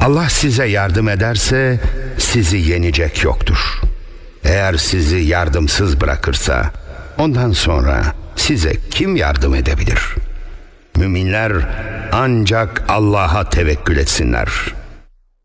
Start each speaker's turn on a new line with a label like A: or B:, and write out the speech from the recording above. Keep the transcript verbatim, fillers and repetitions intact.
A: Allah size yardım ederse sizi yenecek yoktur. Eğer sizi yardımsız bırakırsa ondan sonra size kim yardım edebilir? Müminler ancak Allah'a tevekkül etsinler.